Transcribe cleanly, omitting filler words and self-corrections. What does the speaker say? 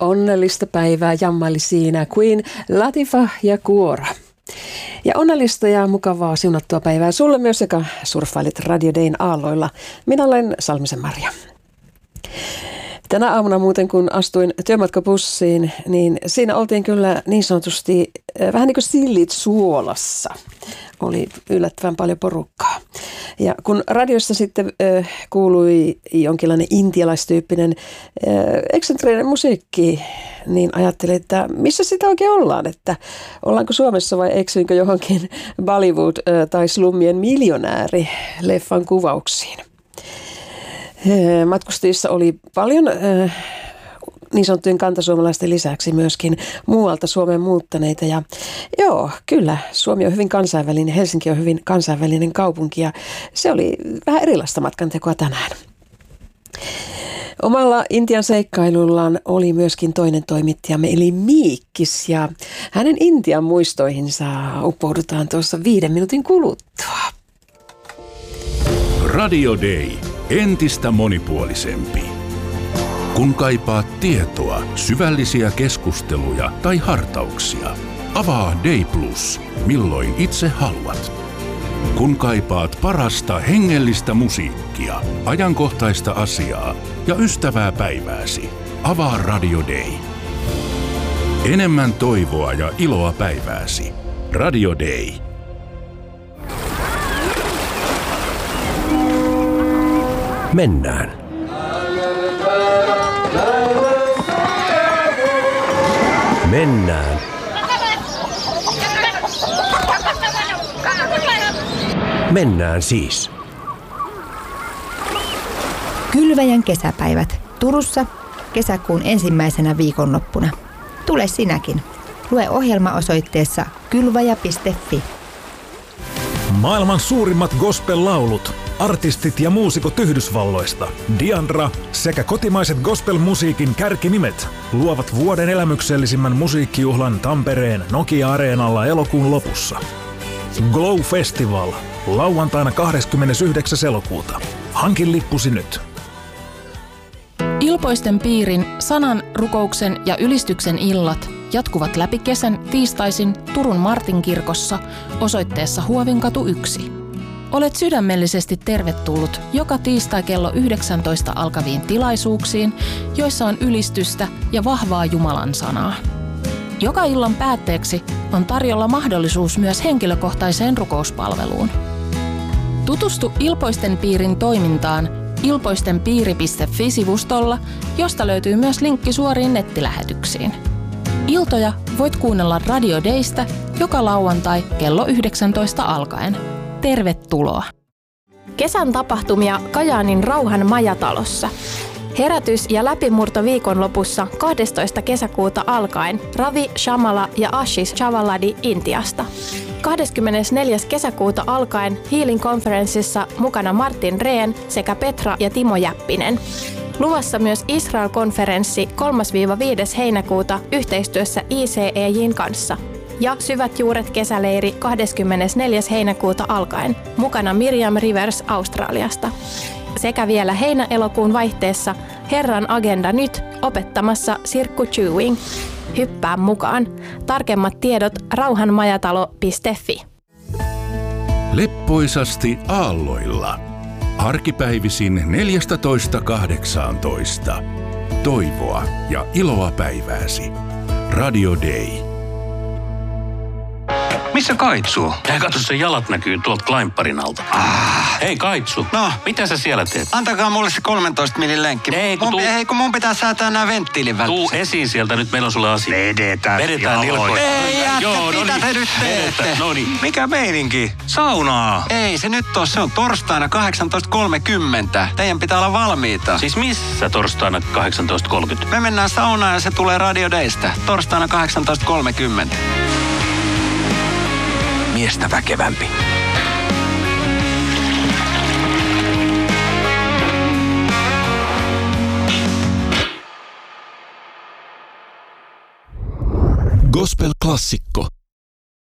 onnellista päivää jammaili siinä Queen Latifah ja Kuora. Ja onnellista ja mukavaa siunattua päivää sulle myös, joka surffailit Radio Dayn aalloilla. Minä olen Salmisen Marja. Tänä aamuna muuten, kun astuin työmatkabussiin, niin siinä oltiin kyllä niin sanotusti vähän niin kuin sillit suolassa. Oli yllättävän paljon porukkaa. Ja kun radiossa sitten kuului jonkinlainen intialaistyyppinen eksentrinen musiikki, niin ajattelin, että missä sitä oikein ollaan, että ollaanko Suomessa vai eksyinkö johonkin Bollywood- tai Slummien miljonääri-leffan kuvauksiin. Matkustajissa oli paljon niin sanottujen kantasuomalaisten lisäksi myöskin muualta Suomeen muuttaneita. Ja joo, kyllä, Suomi on hyvin kansainvälinen, Helsinki on hyvin kansainvälinen kaupunki ja se oli vähän erilaista matkantekoa tänään. Omalla Intian seikkailullaan oli myöskin toinen toimittajamme eli Miikkis ja hänen Intian muistoihinsa uppoudutaan tuossa 5 minuutin kuluttua. Radio Day. Entistä monipuolisempi. Kun kaipaat tietoa, syvällisiä keskusteluja tai hartauksia, avaa Day Plus, milloin itse haluat. Kun kaipaat parasta hengellistä musiikkia, ajankohtaista asiaa ja ystävää päivääsi, avaa Radio Day. Enemmän toivoa ja iloa päivääsi. Radio Day. Mennään. Mennään. Mennään siis. Kylväjän kesäpäivät Turussa kesäkuun ensimmäisenä viikonloppuna. Tule sinäkin. Lue ohjelma osoitteessa kylväjä.fi. Maailman suurimmat gospel-laulut, artistit ja muusikot Yhdysvalloista, Diandra sekä kotimaiset gospel-musiikin kärkinimet luovat vuoden elämyksellisimmän musiikkijuhlan Tampereen Nokia-areenalla elokuun lopussa. Glow Festival, lauantaina 29. elokuuta. Hankin lippusi nyt. Ilpoisten piirin, sanan, rukouksen ja ylistyksen illat jatkuvat läpi kesän tiistaisin Turun Martinkirkossa osoitteessa Huovinkatu 1. Olet sydämellisesti tervetullut joka tiistai kello 19 alkaviin tilaisuuksiin, joissa on ylistystä ja vahvaa Jumalan sanaa. Joka illan päätteeksi on tarjolla mahdollisuus myös henkilökohtaiseen rukouspalveluun. Tutustu Ilpoisten piirin toimintaan ilpoistenpiiri.fi-sivustolla, josta löytyy myös linkki suoriin nettilähetyksiin. Iltoja voit kuunnella Radio Daystä joka lauantai kello 19 alkaen. Tervetuloa! Kesän tapahtumia Kajaanin Rauhan majatalossa. Herätys- ja läpimurto viikonlopussa 12. kesäkuuta alkaen Ravi Shamala ja Ashish Chavaladi Intiasta. 24. kesäkuuta alkaen Healing-konferenssissa mukana Martin Rehn sekä Petra ja Timo Jäppinen. Luvassa myös Israel-konferenssi 3-5. heinäkuuta yhteistyössä ICEJ:n kanssa. Ja Syvät juuret kesäleiri 24. heinäkuuta alkaen. Mukana Miriam Rivers Australiasta. Sekä vielä heinä-elokuun vaihteessa Herran agenda nyt opettamassa Sirkku Chewing. Hyppää mukaan. Tarkemmat tiedot rauhanmajatalo.fi. Leppoisasti aalloilla. Arkipäivisin 14.18. Toivoa ja iloa päivääsi. Radio Day. Missä Kaitsu? Kato, se jalat näkyy tuolta Klaimparin alta. Hei Kaitsu, No? mitä sä siellä teet? Antakaa mulle se 13 millin lenkki. Kun mun pitää säätää nämä venttiilin välissä. Tuu esiin sieltä, nyt meillä on sulle asia. Vedetään nilkoista. Ei jätkä, mitä te nyt teette? No niin. Mikä meininki? Saunaa. Ei se nyt ole, se on torstaina 18.30. Teidän pitää olla valmiita. Siis missä torstaina 18.30? Me mennään saunaan ja se tulee Radio Daystä. Torstaina 18.30. Miestä väkevämpi. Gospel-klassikko.